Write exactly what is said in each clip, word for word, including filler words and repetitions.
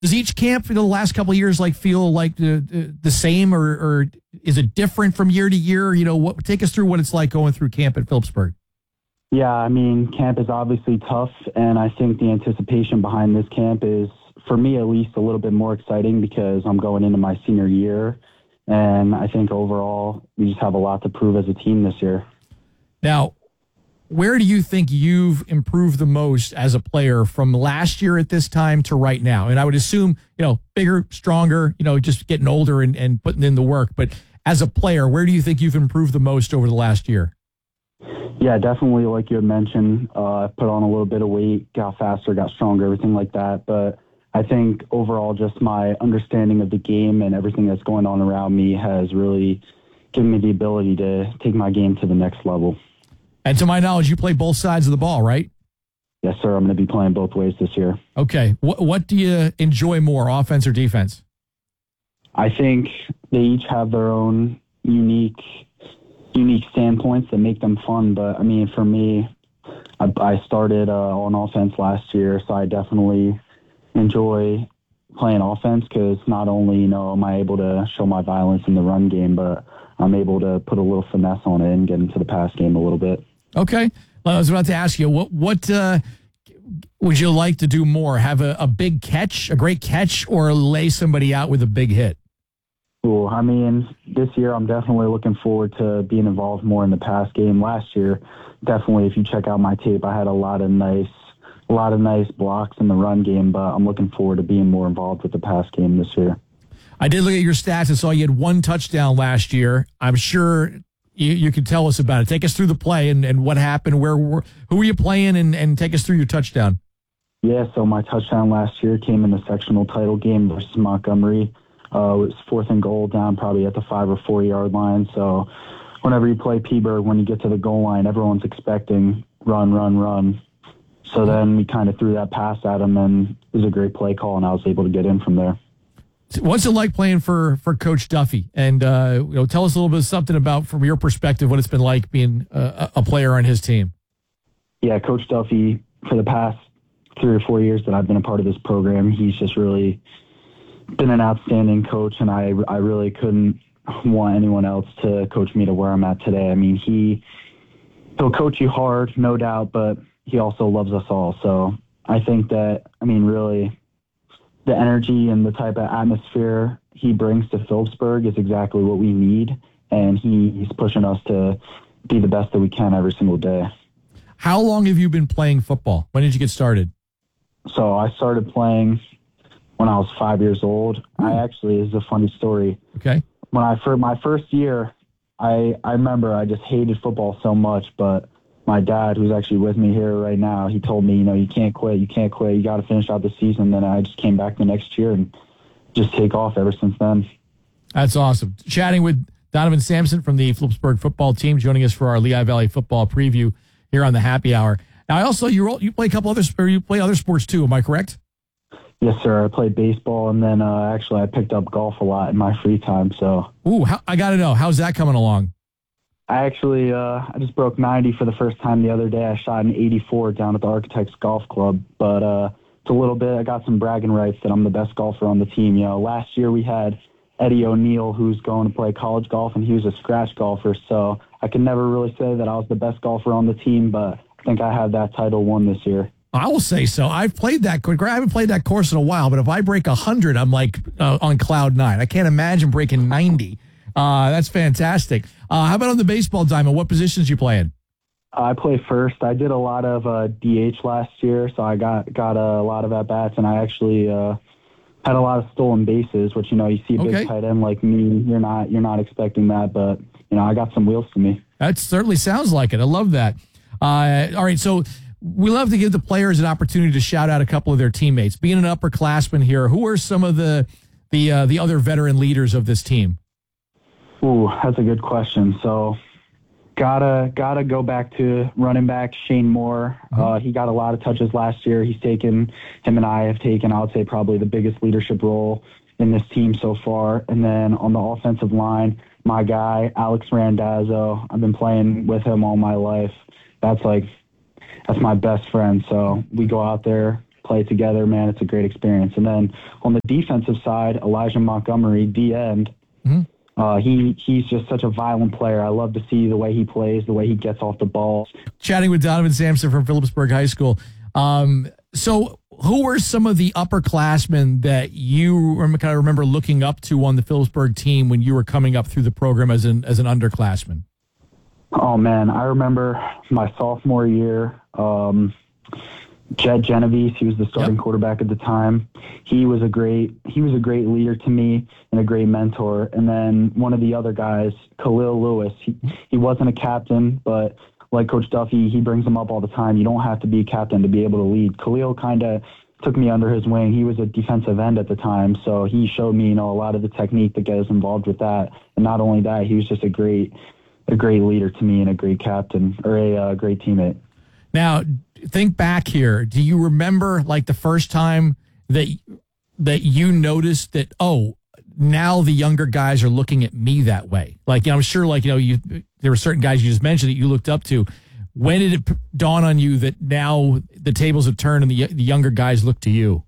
Does each camp for the last couple of years like feel like the the, the same, or, or is it different from year to year? You know, what, take us through what it's like going through camp at Phillipsburg. Yeah, I mean, camp is obviously tough, and I think the anticipation behind this camp is, for me at least, a little bit more exciting because I'm going into my senior year, and I think overall we just have a lot to prove as a team this year. Now, where do you think you've improved the most as a player from last year at this time to right now? And I would assume, you know, bigger, stronger, you know, just getting older and, and putting in the work. But as a player, where do you think you've improved the most over the last year? Yeah, definitely. Like you had mentioned, uh, I put on a little bit of weight, got faster, got stronger, everything like that. But I think overall just my understanding of the game and everything that's going on around me has really given me the ability to take my game to the next level. And to my knowledge, you play both sides of the ball, right? Yes, sir. I'm going to be playing both ways this year. Okay. What, what do you enjoy more, offense or defense? I think they each have their own unique unique standpoints that make them fun. But, I mean, for me, I, I started uh, on offense last year, so I definitely enjoy playing offense because not only, you know, am I able to show my violence in the run game, but I'm able to put a little finesse on it and get into the pass game a little bit. Okay. Well, I was about to ask you, what what uh, would you like to do more? Have a, a big catch, a great catch, or lay somebody out with a big hit? Cool. I mean, this year I'm definitely looking forward to being involved more in the pass game. Last year, definitely, if you check out my tape, I had a lot of nice, a lot of nice blocks in the run game, but I'm looking forward to being more involved with the pass game this year. I did look at your stats and saw you had one touchdown last year. I'm sure you, you can tell us about it. Take us through the play and, and what happened, where were, who were you playing, and, and take us through your touchdown. Yeah, so my touchdown last year came in the sectional title game versus Montgomery. Uh, it was fourth and goal down probably at the five or four yard line. So whenever you play Peaburg, when you get to the goal line, everyone's expecting run, run, run. So then we kind of threw that pass at him, and it was a great play call, and I was able to get in from there. What's it like playing for, for Coach Duffy? And uh, you know, tell us a little bit something about, from your perspective, what it's been like being a, a player on his team. Yeah, Coach Duffy, for the past three or four years that I've been a part of this program, he's just really been an outstanding coach, and I, I really couldn't want anyone else to coach me to where I'm at today. I mean, he, he'll coach you hard, no doubt, but he also loves us all. So I think that, I mean, really, the energy and the type of atmosphere he brings to Phillipsburg is exactly what we need, and he, he's pushing us to be the best that we can every single day. How long have you been playing football? When did you get started? So I started playing when I was five years old. Mm. I actually, this is a funny story. Okay. When I first, my first year, I I remember I just hated football so much, but my dad, who's actually with me here right now, he told me, you know, you can't quit, you can't quit, you got to finish out the season. Then I just came back the next year and just take off ever since then. That's awesome. Chatting with Donovan Sampson from the Phillipsburg football team, joining us for our Lehigh Valley football preview here on the Happy Hour. Now, I also, you you play a couple other, or you play other sports too, am I correct? Yes, sir. I played baseball, and then uh, actually I picked up golf a lot in my free time. So, ooh, how, I got to know, how's that coming along? I actually, uh, I just broke ninety for the first time the other day. I shot an eighty-four down at the Architects Golf Club, but uh, it's a little bit, I got some bragging rights that I'm the best golfer on the team. You know, last year we had Eddie O'Neill, who's going to play college golf, and he was a scratch golfer, so I can never really say that I was the best golfer on the team, but I think I have that title won this year. I will say so. I've played that. I haven't played that course in a while, but if I break one hundred, I'm like uh, on cloud nine. I can't imagine breaking ninety. Uh, that's fantastic. Uh, how about on the baseball diamond? What positions you playing? I play first. I did a lot of uh, D H last year, so I got got a lot of at-bats, and I actually uh, had a lot of stolen bases, which, you know, you see a big okay. tight end like me, you're not you're not expecting that, but, you know, I got some wheels to me. That certainly sounds like it. I love that. Uh, all right, so we love to give the players an opportunity to shout out a couple of their teammates. Being an upperclassman here, who are some of the the uh, the other veteran leaders of this team? Ooh, that's a good question. So gotta gotta go back to running back Shane Moore. Mm-hmm. Uh, he got a lot of touches last year. He's taken, him and I have taken, I would say, probably the biggest leadership role in this team so far. And then on the offensive line, my guy, Alex Randazzo, I've been playing with him all my life. That's like, that's my best friend. So we go out there play together, man, it's a great experience. And then on the defensive side, Elijah Montgomery, D-end, mm-hmm. uh, he he's just such a violent player. I love to see the way he plays, the way he gets off the ball. Chatting with Donovan Sampson from Phillipsburg High School. Um, so who were some of the upperclassmen that you kind of remember looking up to on the Phillipsburg team when you were coming up through the program as an as an underclassman? Oh, man, I remember my sophomore year, um, Jed Genovese, he was the starting yep. quarterback at the time. He was a great he was a great leader to me and a great mentor. And then one of the other guys, Khalil Lewis, he, he wasn't a captain, but like Coach Duffy, he brings him up all the time. You don't have to be a captain to be able to lead. Khalil kind of took me under his wing. He was a defensive end at the time, so he showed me, you know, a lot of the technique that goes involved with that. And not only that, he was just a great a great leader to me and a great captain or a uh, great teammate. Now, think back here. Do you remember like the first time that that you noticed that, oh, now the younger guys are looking at me that way? Like, you know, I'm sure like, you know, you there were certain guys you just mentioned that you looked up to. When did it dawn on you that now the tables have turned and the, the younger guys look to you?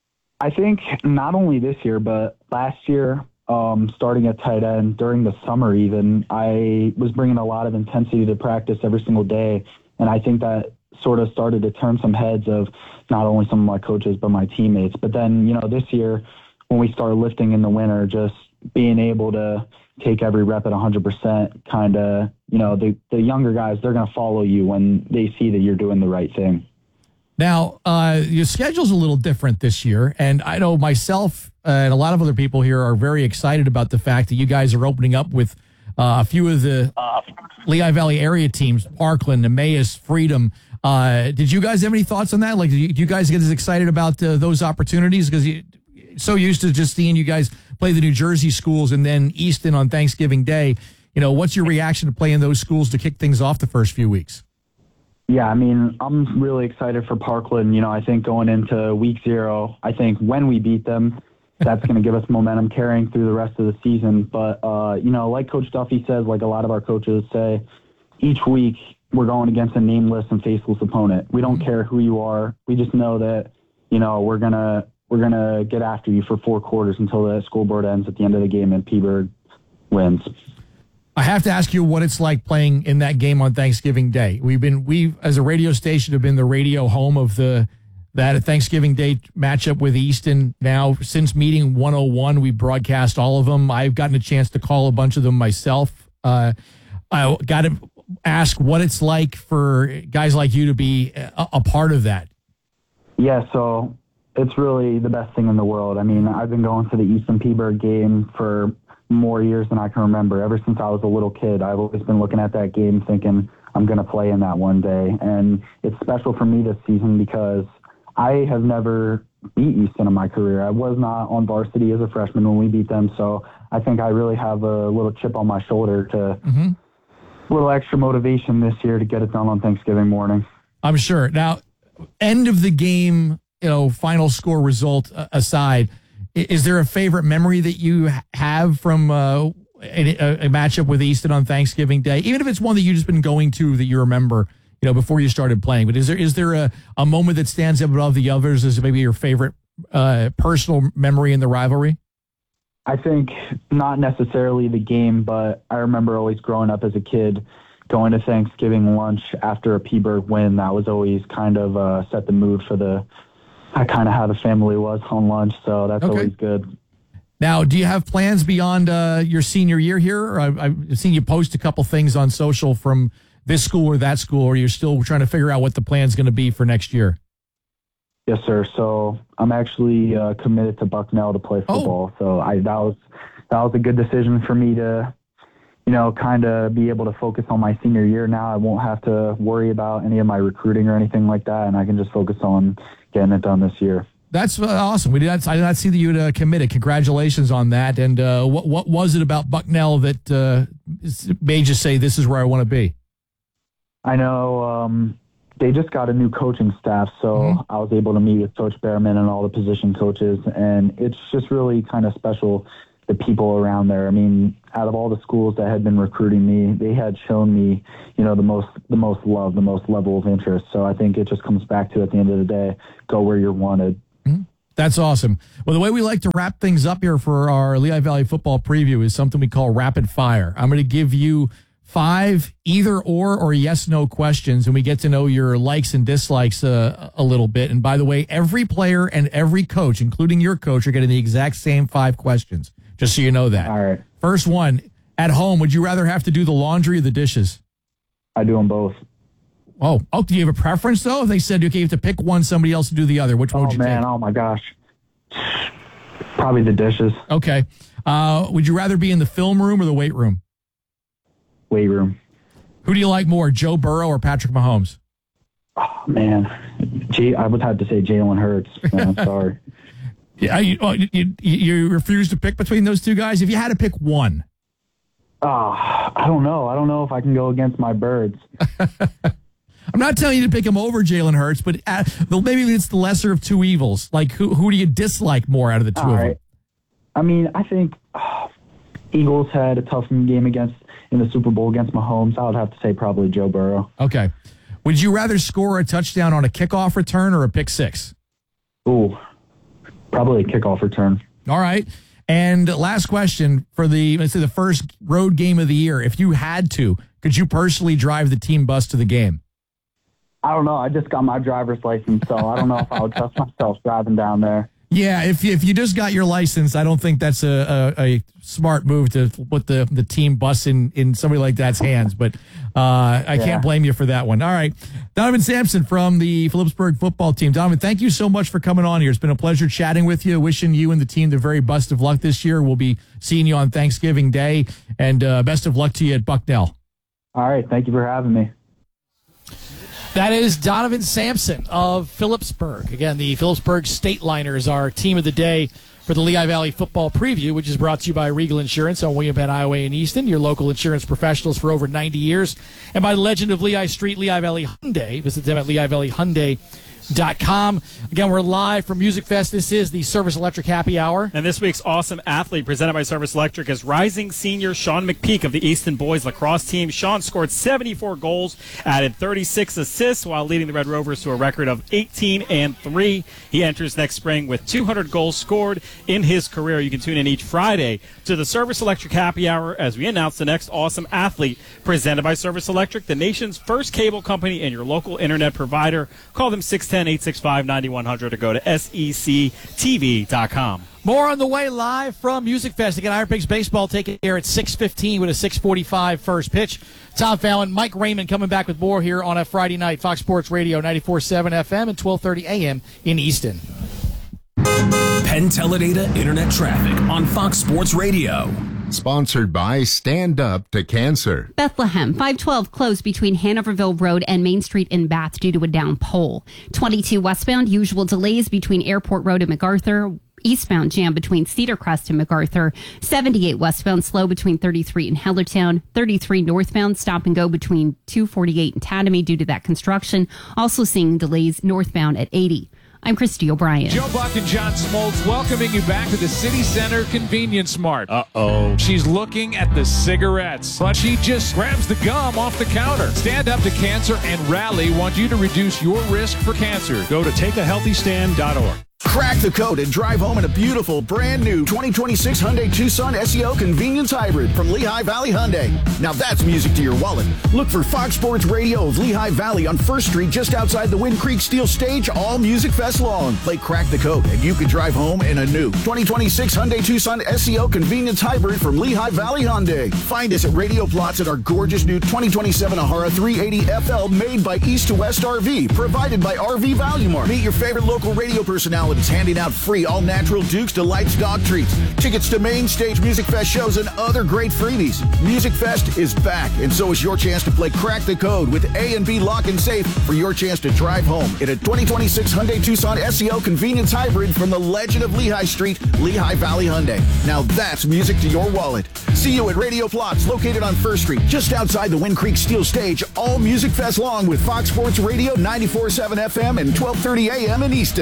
I think not only this year, but last year, Um, starting at tight end during the summer even, I was bringing a lot of intensity to practice every single day. And I think that sort of started to turn some heads of not only some of my coaches, but my teammates. But then, you know, this year when we started lifting in the winter, just being able to take every rep at one hundred percent, kind of, you know, the, the younger guys, they're going to follow you when they see that you're doing the right thing. Now, uh, your schedule's a little different this year, and I know myself uh, and a lot of other people here are very excited about the fact that you guys are opening up with uh, a few of the Lehigh Valley area teams, Parkland, Emmaus, Freedom. Uh, did you guys have any thoughts on that? Like, do you, do you guys get as excited about uh, those opportunities? Because you're so used to just seeing you guys play the New Jersey schools and then Easton on Thanksgiving Day. You know, what's your reaction to playing those schools to kick things off the first few weeks? Yeah, I mean, I'm really excited for Parkland. You know, I think going into week zero, I think when we beat them, that's going to give us momentum carrying through the rest of the season. But, uh, you know, like Coach Duffy says, like a lot of our coaches say, each week we're going against a nameless and faceless opponent. We don't care who you are. We just know that, you know, we're going to we're gonna get after you for four quarters until the school board ends at the end of the game and P-Bird wins. I have to ask you what it's like playing in that game on Thanksgiving Day. We've been, we as a radio station have been the radio home of the that Thanksgiving Day matchup with Easton. Now, since meeting one oh one, we broadcast all of them. I've gotten a chance to call a bunch of them myself. Uh, I got to ask what it's like for guys like you to be a, a part of that. Yeah, so it's really the best thing in the world. I mean, I've been going to the Easton P-Bird game for more years than I can remember. Ever since I was a little kid, I've always been looking at that game thinking I'm going to play in that one day. And it's special for me this season because I have never beat Easton in my career. I was not on varsity as a freshman when we beat them, so I think I really have a little chip on my shoulder to mm-hmm. a little extra motivation this year to get it done on Thanksgiving morning. I'm sure. Now, end of the game, you know, final score result aside, is there a favorite memory that you have from uh, a, a matchup with Easton on Thanksgiving Day, even if it's one that you've just been going to that you remember, you know, before you started playing? But is there is there a, a moment that stands out above the others as maybe your favorite uh, personal memory in the rivalry? I think not necessarily the game, but I remember always growing up as a kid going to Thanksgiving lunch after a P-Bird win. That was always kind of uh, set the mood for the I kind of how the family was on lunch, so that's okay. Always good. Now, do you have plans beyond uh, your senior year here? I, I've seen you post a couple things on social from this school or that school, or you're still trying to figure out what the plan's going to be for next year? Yes, sir. So I'm actually uh, committed to Bucknell to play football. Oh. So I that was that was a good decision for me to, you know, kind of be able to focus on my senior year now. I won't have to worry about any of my recruiting or anything like that, and I can just focus on getting it done this year. That's uh, awesome. We did not, I did not see that you had uh, committed. Congratulations on that. And uh, what what was it about Bucknell that uh, made you say, this is where I want to be? I know um, they just got a new coaching staff, so mm-hmm. I was able to meet with Coach Behrman and all the position coaches, and it's just really kind of special the people around there. I mean, out of all the schools that had been recruiting me, they had shown me, you know, the most the most love, the most level of interest. So I think it just comes back to, at the end of the day, go where you're wanted. Mm-hmm. That's awesome. Well, the way we like to wrap things up here for our Lehigh Valley football preview is something we call rapid fire. I'm going to give you five either or or yes no questions, and we get to know your likes and dislikes uh, a little bit. And by the way, every player and every coach, including your coach, are getting the exact same five questions, just so you know that. All right. First one, at home, would you rather have to do the laundry or the dishes? I do them both. Oh, oh, do you have a preference, though? If they said, okay, you have to pick one, somebody else to do the other, which one oh, would you man, take? Oh, my gosh. Probably the dishes. Okay. Uh, would you rather be in the film room or the weight room? Weight room. Who do you like more, Joe Burrow or Patrick Mahomes? Oh, man. Gee, I would have to say Jalen Hurts. Man, I'm sorry. Yeah, you, oh, you, you refuse to pick between those two guys? If you had to pick one. Oh, I don't know. I don't know if I can go against my birds. I'm not telling you to pick him over Jalen Hurts, but uh, maybe it's the lesser of two evils. Like, who who do you dislike more out of the two All of right. them? I mean, I think oh, Eagles had a tough game against in the Super Bowl against Mahomes. I would have to say probably Joe Burrow. Okay. Would you rather score a touchdown on a kickoff return or a pick six? Ooh, probably a kickoff return. All right. And last question for the, let's say, the first road game of the year. If you had to, could you personally drive the team bus to the game? I don't know. I just got my driver's license, so I don't know if I would trust myself driving down there. Yeah, if you, if you just got your license, I don't think that's a, a, a smart move to put the, the team bus in, in somebody like that's hands. But uh, I yeah. can't blame you for that one. All right. Donovan Sampson from the Phillipsburg football team. Donovan, thank you so much for coming on here. It's been a pleasure chatting with you. Wishing you and the team the very best of luck this year. We'll be seeing you on Thanksgiving Day. And uh, best of luck to you at Bucknell. All right. Thank you for having me. That is Donovan Sampson of Phillipsburg. Again, the Phillipsburg Stateliners are team of the day for the Lehigh Valley football preview, which is brought to you by Regal Insurance on William Penn Highway in Easton, your local insurance professionals for over ninety years, and by Legend of Lehigh Street, Lehigh Valley Hyundai. Visit them at lehigh valley hyundai dot com. Again, we're live from Music Fest. This is the Service Electric Happy Hour. And this week's Awesome Athlete presented by Service Electric is rising senior Sean McPeak of the Easton Boys Lacrosse team. Sean scored seventy-four goals, added thirty-six assists while leading the Red Rovers to a record of eighteen and three. He enters next spring with two hundred goals scored in his career. You can tune in each Friday to the Service Electric Happy Hour as we announce the next Awesome Athlete presented by Service Electric, the nation's first cable company and your local internet provider. Call them six one zero, eight six five, nine one zero zero or go to S E C T V dot com. More on the way live from Music Fest. Again, Iron Pigs baseball taking here at six fifteen with a six forty-five first pitch. Tom Fallon, Mike Raymond coming back with more here on a Friday night. Fox Sports Radio, ninety-four point seven F M and twelve thirty A M in Easton. Penn Teledata Internet Traffic on Fox Sports Radio. Sponsored by Stand Up to Cancer. Bethlehem, five twelve closed between Hanoverville Road and Main Street in Bath due to a down pole. twenty-two westbound, usual delays between Airport Road and MacArthur. Eastbound jam between Cedar Crest and MacArthur. seventy-eight westbound slow between thirty-three and Hellertown. thirty-three northbound stop and go between two forty-eight and Tatamy due to that construction. Also seeing delays northbound at eighty. I'm Christy O'Brien. Joe Buck and John Smoltz welcoming you back to the City Center Convenience Mart. Uh-oh. She's looking at the cigarettes, but she just grabs the gum off the counter. Stand Up to Cancer and Rally want you to reduce your risk for cancer. Go to take a healthy stand dot org. Crack the code and drive home in a beautiful, brand new twenty twenty-six Hyundai Tucson S E O Convenience Hybrid from Lehigh Valley Hyundai. Now that's music to your wallet. Look for Fox Sports Radio of Lehigh Valley on First Street just outside the Wind Creek Steel Stage all Music Fest long. Play Crack the Code and you can drive home in a new twenty twenty-six Hyundai Tucson S E O Convenience Hybrid from Lehigh Valley Hyundai. Find us at Radio Plots at our gorgeous new twenty twenty-seven Ahara three eighty F L made by East to West R V, provided by R V Value Mart. Meet your favorite local radio personality. Handing out free all-natural Duke's Delights dog treats, tickets to main stage Music Fest shows, and other great freebies. Music Fest is back, and so is your chance to play Crack the Code with A and B Lock and Safe for your chance to drive home in a twenty twenty-six Hyundai Tucson S E O Convenience Hybrid from the Legend of Lehigh Street, Lehigh Valley Hyundai. Now that's music to your wallet. See you at Radio Plots, located on First Street, just outside the Wind Creek Steel Stage, all Music Fest long with Fox Sports Radio ninety-four point seven F M and twelve thirty A M in Easton.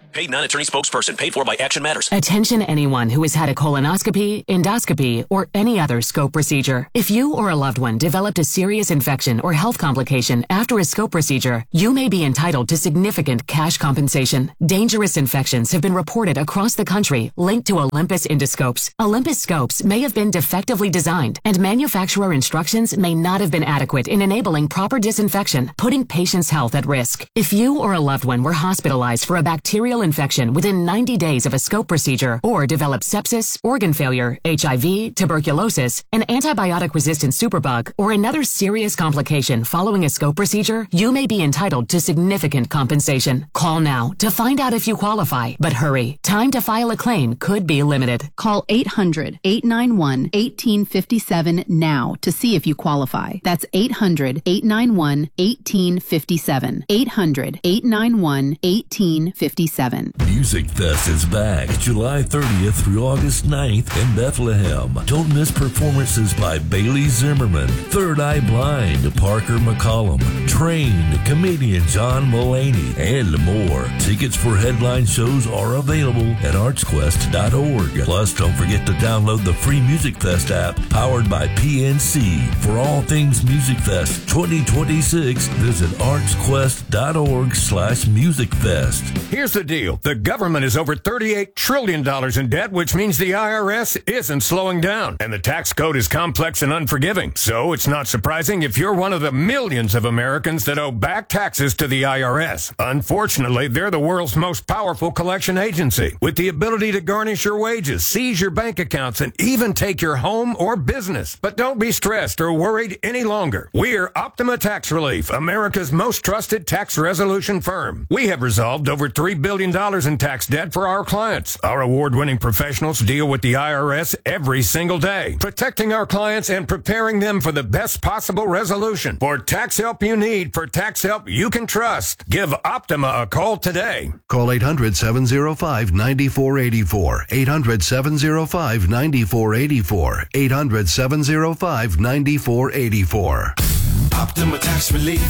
Paid non-attorney spokesperson. Paid for by Action Matters. Attention anyone who has had a colonoscopy, endoscopy, or any other scope procedure. If you or a loved one developed a serious infection or health complication after a scope procedure, you may be entitled to significant cash compensation. Dangerous infections have been reported across the country linked to Olympus endoscopes. Olympus scopes may have been defectively designed, and manufacturer instructions may not have been adequate in enabling proper disinfection, putting patients' health at risk. If you or a loved one were hospitalized for a bacterial infection within ninety days of a scope procedure, or developed sepsis, organ failure, H I V, tuberculosis, an antibiotic-resistant superbug, or another serious complication following a scope procedure, you may be entitled to significant compensation. Call now to find out if you qualify, but hurry. Time to file a claim could be limited. Call eight hundred, eight nine one, one eight five seven now to see if you qualify. That's eight hundred, eight nine one, one eight five seven. eight hundred, eight nine one, one eight five seven. Music Fest is back July thirtieth through August ninth in Bethlehem. Don't miss performances by Bailey Zimmerman, Third Eye Blind, Parker McCollum, Trained, comedian John Mulaney, and more. Tickets for headline shows are available at arts quest dot org. Plus, don't forget to download the free Music Fest app powered by P N C. For all things Music Fest twenty twenty-six, visit arts quest dot org slash music fest. Here's the deal. The government is over thirty-eight trillion dollars in debt, which means the I R S isn't slowing down. And the tax code is complex and unforgiving. So it's not surprising if you're one of the millions of Americans that owe back taxes to the I R S. Unfortunately, they're the world's most powerful collection agency, with the ability to garnish your wages, seize your bank accounts, and even take your home or business. But don't be stressed or worried any longer. We're Optima Tax Relief, America's most trusted tax resolution firm. We have resolved over three billion dollars in tax debt for our clients. Our award-winning professionals deal with the I R S every single day, protecting our clients and preparing them for the best possible resolution. For tax help you need, for tax help you can trust, give Optima a call today. Call eight hundred, seven oh five, nine four eight four. eight hundred, seven oh five, nine four eight four. eight hundred, seven oh five, nine four eight four. Optima Tax Relief.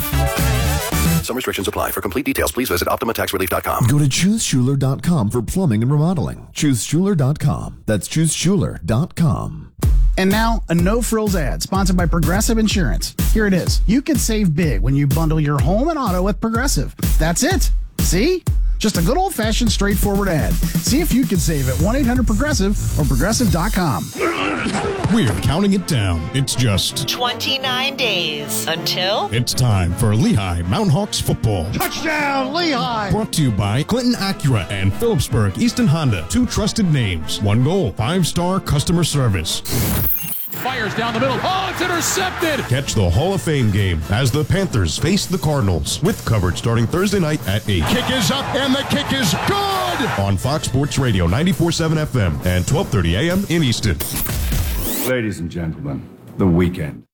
Some restrictions apply. For complete details, please visit optima tax relief dot com. Go to choose schuler dot com for plumbing and remodeling. choose schuler dot com. That's choose schuler dot com. And now, a no-frills ad sponsored by Progressive Insurance. Here it is. You can save big when you bundle your home and auto with Progressive. That's it. See? Just a good old-fashioned, straightforward ad. See if you can save at one eight hundred progressive or progressive dot com. We're counting it down. It's just twenty-nine days until it's time for Lehigh Mountain Hawks football. Touchdown, Lehigh! Brought to you by Clinton Acura and Phillipsburg Easton Honda. Two trusted names. One goal. Five-star customer service. Fires down the middle. Oh, it's intercepted. Catch the Hall of Fame game as the Panthers face the Cardinals with coverage starting Thursday night at eight. Kick is up and the kick is good. On Fox Sports Radio ninety-four point seven F M and twelve thirty A M in Easton. Ladies and gentlemen, the weekend.